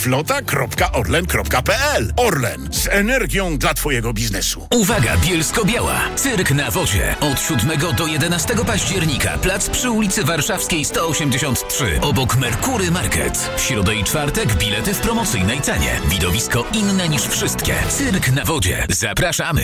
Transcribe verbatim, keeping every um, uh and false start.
flota kropka orlen kropka p l. Orlen, z energią dla twojego biznesu. Uwaga, Bielsko-Biała. Cyrk na wozie. Od siódmego do jedenastego października. Plac przy ulicy Warszawskiej sto osiemdziesiąt trzy. Obok Merkury Market. W środę i czwartek bilety w promocyjnej cenie. Widowisko inne niż wszystkie. Cyrk na wodzie. Zapraszamy.